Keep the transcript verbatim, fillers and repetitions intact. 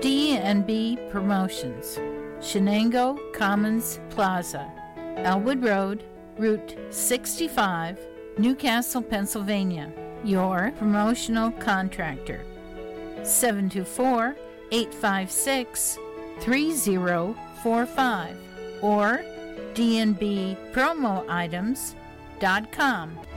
D and B Promotions, Shenango Commons Plaza, Elwood Road, Route sixty-five, Newcastle, Pennsylvania. Your promotional contractor. seven two four, eight five six, three zero four five or d n b promo items dot com.